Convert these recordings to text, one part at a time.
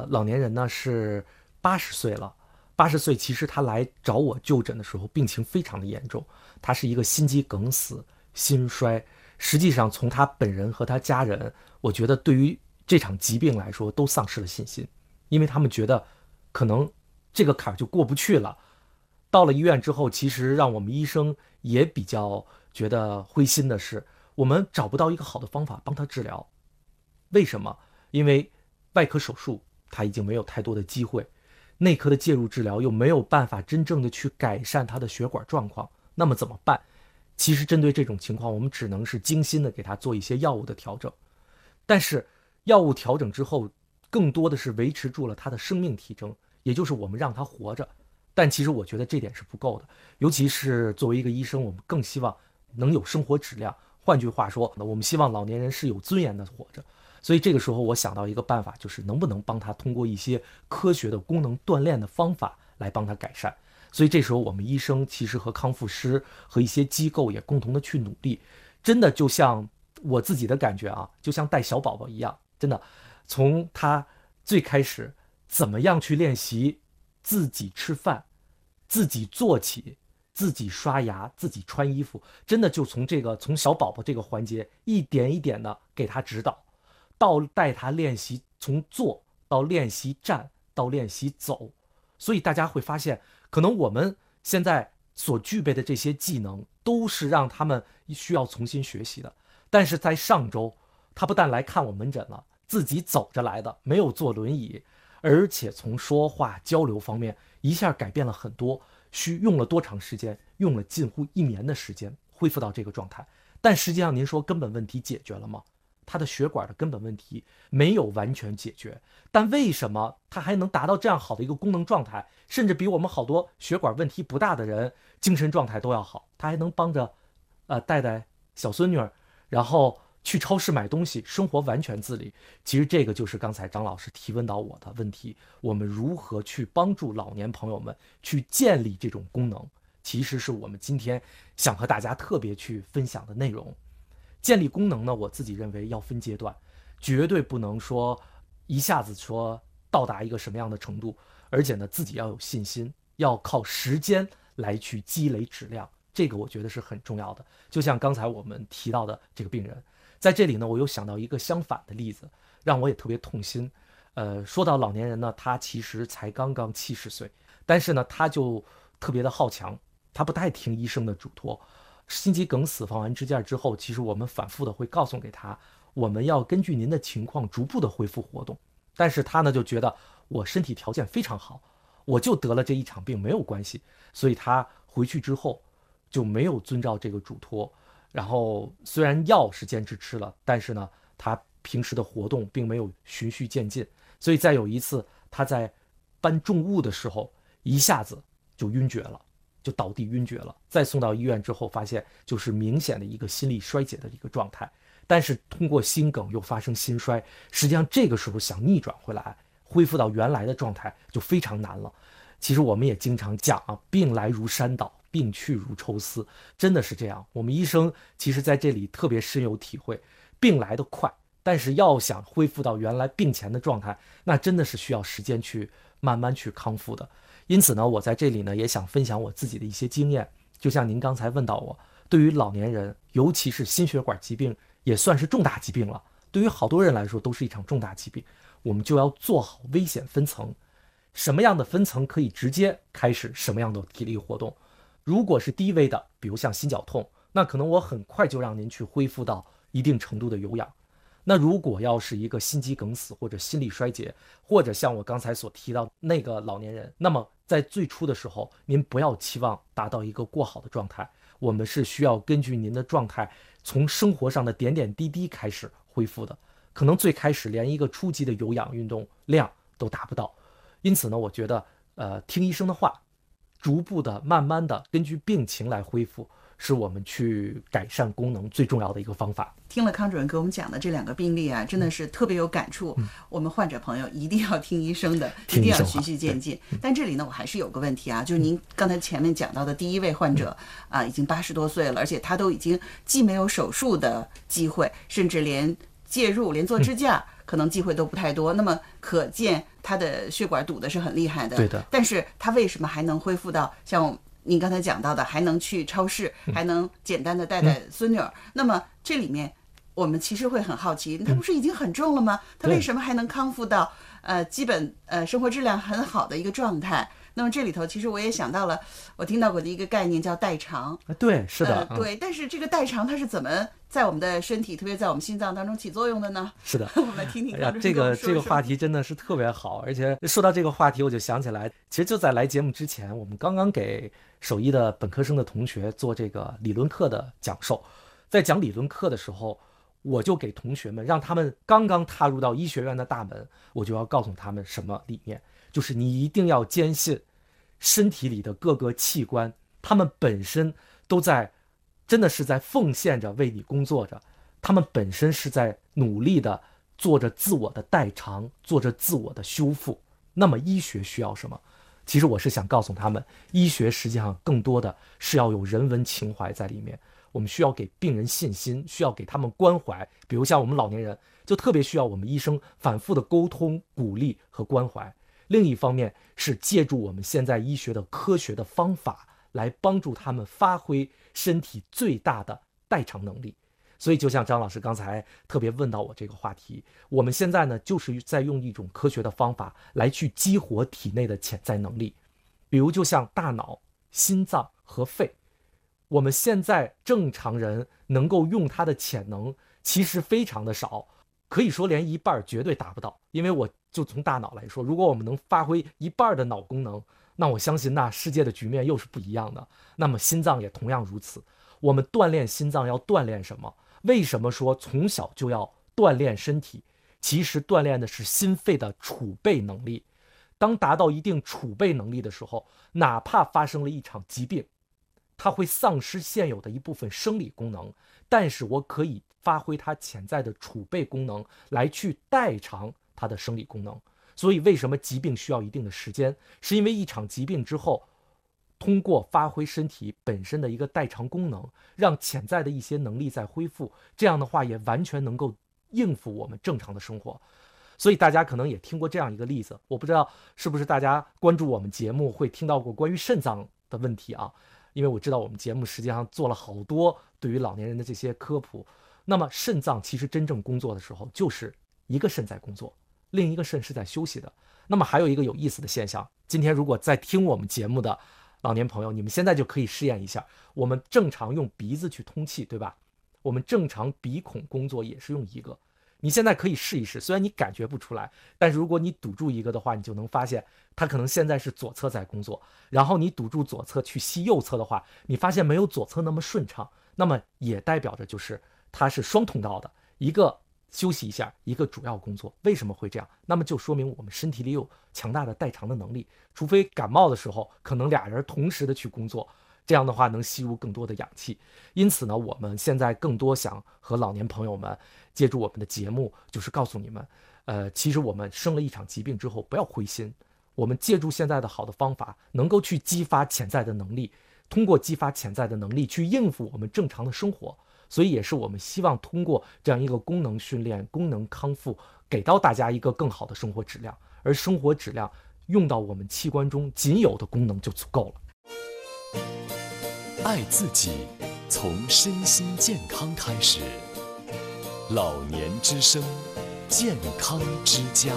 老年人呢是80岁了，80岁其实他来找我就诊的时候病情非常的严重，他是一个心肌梗死、心衰。实际上从他本人和他家人，我觉得对于这场疾病来说都丧失了信心，因为他们觉得可能这个坎儿就过不去了。到了医院之后，其实让我们医生也比较觉得灰心的是，我们找不到一个好的方法帮他治疗。为什么？因为外科手术他已经没有太多的机会，内科的介入治疗又没有办法真正的去改善他的血管状况，那么怎么办？其实针对这种情况，我们只能是精心的给他做一些药物的调整，但是药物调整之后，更多的是维持住了他的生命体征，也就是我们让他活着。但其实我觉得这点是不够的，尤其是作为一个医生，我们更希望能有生活质量。换句话说，我们希望老年人是有尊严的活着。所以这个时候我想到一个办法，就是能不能帮他通过一些科学的功能锻炼的方法来帮他改善。所以这时候我们医生其实和康复师和一些机构也共同的去努力，真的就像我自己的感觉啊，就像带小宝宝一样，真的从他最开始怎么样去练习自己吃饭、自己坐起、自己刷牙、自己穿衣服，真的就从小宝宝这个环节一点一点的给他指导，到带他练习从坐到练习站到练习走。所以大家会发现，可能我们现在所具备的这些技能都是让他们需要重新学习的。但是在上周，他不但来看我门诊了，自己走着来的，没有坐轮椅，而且从说话交流方面一下改变了很多。用了多长时间？用了近乎1年的时间恢复到这个状态。但实际上您说根本问题解决了吗？他的血管的根本问题没有完全解决，但为什么他还能达到这样好的一个功能状态，甚至比我们好多血管问题不大的人精神状态都要好？他还能帮着带带小孙女儿，然后去超市买东西，生活完全自理。其实这个就是刚才张老师提问到我的问题，我们如何去帮助老年朋友们去建立这种功能，其实是我们今天想和大家特别去分享的内容。建立功能呢，我自己认为要分阶段，绝对不能说一下子说到达一个什么样的程度，而且呢自己要有信心，要靠时间来去积累质量，这个我觉得是很重要的。就像刚才我们提到的这个病人，在这里呢我又想到一个相反的例子，让我也特别痛心。说到老年人呢，他其实才刚刚70岁，但是呢他就特别的好强，他不太听医生的嘱托。心肌梗死放完支架之后，其实我们反复的会告诉给他，我们要根据您的情况逐步的恢复活动。但是他呢就觉得我身体条件非常好，我就得了这一场病没有关系，所以他回去之后就没有遵照这个嘱托。然后虽然药是坚持吃了，但是呢他平时的活动并没有循序渐进。所以再有一次他在搬重物的时候一下子就晕厥了，就倒地晕厥了。再送到医院之后发现就是明显的一个心力衰竭的一个状态，但是通过心梗又发生心衰，实际上这个时候想逆转回来恢复到原来的状态就非常难了。其实我们也经常讲啊，病来如山倒，病去如抽丝，真的是这样。我们医生其实在这里特别深有体会，病来得快，但是要想恢复到原来病前的状态，那真的是需要时间去慢慢去康复的。因此呢，我在这里呢也想分享我自己的一些经验。就像您刚才问到我，对于老年人，尤其是心血管疾病，也算是重大疾病了，对于好多人来说都是一场重大疾病，我们就要做好危险分层。什么样的分层可以直接开始什么样的体力活动？如果是低危的，比如像心绞痛，那可能我很快就让您去恢复到一定程度的有氧。那如果要是一个心肌梗死或者心力衰竭，或者像我刚才所提到那个老年人，那么在最初的时候您不要期望达到一个过好的状态，我们是需要根据您的状态从生活上的点点滴滴开始恢复的，可能最开始连一个初级的有氧运动量都达不到。因此呢，我觉得听医生的话，逐步的慢慢的根据病情来恢复，是我们去改善功能最重要的一个方法。 听了康主任给我们讲的这2个病例啊，真的是特别有感触。我们患者朋友一定要听医生的，一定要循序渐进。但这里呢，我还是有个问题啊，就是您刚才前面讲到的第一位患者啊，已经80多岁了，而且他都已经既没有手术的机会，甚至连介入连做支架可能机会都不太多。那么可见他的血管堵的是很厉害的。 对的。 但是他为什么还能恢复到像您刚才讲到的，还能去超市，还能简单的带带孙女儿？那么这里面我们其实会很好奇，他不是已经很重了吗？他为什么还能康复到基本生活质量很好的一个状态？那么这里头其实我也想到了，我听到过的一个概念叫代偿。 对，是的， 对。但是这个代偿它是怎么在我们的身体，特别在我们心脏当中起作用的呢？ 是的， 我们来听听看。 这个话题真的是特别好，而且说到这个话题，我就想起来，其实就在来节目之前，我们刚刚给手医的本科生的同学做这个理论课的讲授，在讲理论课的时候，我就给同学们让他们刚刚踏入到医学院的大门，我就要告诉他们什么理念，就是你一定要坚信身体里的各个器官，他们本身都在真的是在奉献着为你工作着，他们本身是在努力的做着自我的代偿，做着自我的修复。那么医学需要什么？其实我是想告诉他们，医学实际上更多的是要有人文情怀在里面，我们需要给病人信心，需要给他们关怀。比如像我们老年人就特别需要我们医生反复的沟通、鼓励和关怀。另一方面是借助我们现在医学的科学的方法来帮助他们发挥身体最大的代偿能力。所以就像张老师刚才特别问到我这个话题，我们现在呢就是在用一种科学的方法来去激活体内的潜在能力。比如就像大脑、心脏和肺，我们现在正常人能够用它的潜能其实非常的少，可以说连一半绝对达不到。因为我就从大脑来说，如果我们能发挥一半的脑功能，那我相信那世界的局面又是不一样的。那么心脏也同样如此。我们锻炼心脏要锻炼什么？为什么说从小就要锻炼身体？其实锻炼的是心肺的储备能力。当达到一定储备能力的时候，哪怕发生了一场疾病，它会丧失现有的一部分生理功能，但是我可以发挥它潜在的储备功能来去代偿它的生理功能。所以为什么疾病需要一定的时间？是因为一场疾病之后，通过发挥身体本身的一个代偿功能，让潜在的一些能力再恢复，这样的话也完全能够应付我们正常的生活。所以大家可能也听过这样一个例子，我不知道是不是大家关注我们节目会听到过关于肾脏的问题啊，因为我知道我们节目实际上做了好多对于老年人的这些科普。那么肾脏其实真正工作的时候，就是一个肾在工作，另一个肾是在休息的。那么还有一个有意思的现象，今天如果在听我们节目的老年朋友，你们现在就可以试验一下，我们正常用鼻子去通气，对吧？我们正常鼻孔工作也是用一个，你现在可以试一试，虽然你感觉不出来，但是如果你堵住一个的话，你就能发现它可能现在是左侧在工作，然后你堵住左侧去吸右侧的话，你发现没有左侧那么顺畅，那么也代表着就是它是双通道的，一个休息一下，一个主要工作。为什么会这样？那么就说明我们身体里有强大的代偿的能力，除非感冒的时候可能俩人同时的去工作，这样的话能吸入更多的氧气。因此呢，我们现在更多想和老年朋友们借助我们的节目，就是告诉你们，其实我们生了一场疾病之后不要灰心，我们借助现在的好的方法，能够去激发潜在的能力，通过激发潜在的能力去应付我们正常的生活。所以也是我们希望通过这样一个功能训练、功能康复，给到大家一个更好的生活质量。而生活质量用到我们器官中仅有的功能就足够了。 爱自己，从身心健康开始。老年之声，健康之家。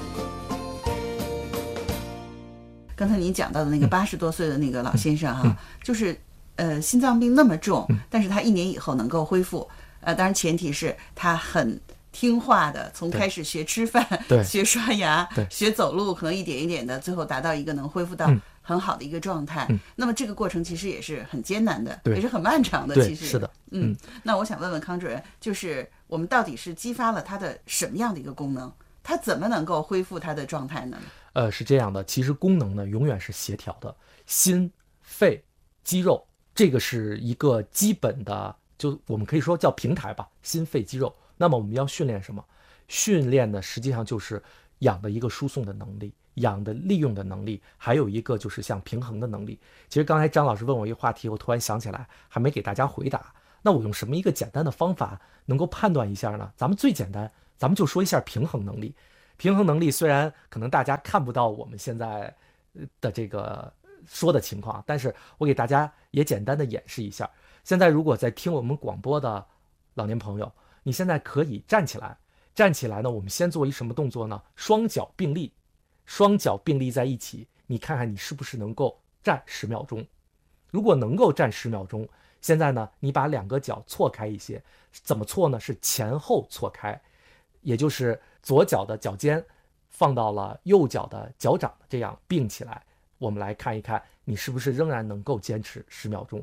刚才您讲到的那个80多岁的那个老先生哈，就是心脏病那么重，但是他1年以后能够恢复，当然前提是他很听话的，从开始学吃饭、学刷牙、学走路，可能一点一点的，最后达到一个能恢复到很好的一个状态。那么这个过程其实也是很艰难的，也是很漫长的。其实是的， 那我想问问康主任，就是我们到底是激发了他的什么样的一个功能？他怎么能够恢复他的状态呢？ 是这样的，其实功能呢永远是协调的，心、肺、肌肉。这个是一个基本的，就我们可以说叫平台吧，心肺肌肉。那么我们要训练什么？训练呢，实际上就是氧的一个输送的能力，氧的利用的能力，还有一个就是像平衡的能力。其实刚才张老师问我一个话题，我突然想起来，还没给大家回答。那我用什么一个简单的方法能够判断一下呢？咱们最简单咱们就说一下平衡能力。平衡能力虽然可能大家看不到我们现在的这个说的情况，但是我给大家也简单的演示一下。现在如果在听我们广播的老年朋友，你现在可以站起来。站起来呢，我们先做一什么动作呢？双脚并立，双脚并立在一起，你看看你是不是能够站10秒钟。如果能够站10秒钟，现在呢，你把2个脚错开一些。怎么错呢？是前后错开，也就是左脚的脚尖放到了右脚的脚掌，这样并起来。我们来看一看，你是不是仍然能够坚持10秒钟。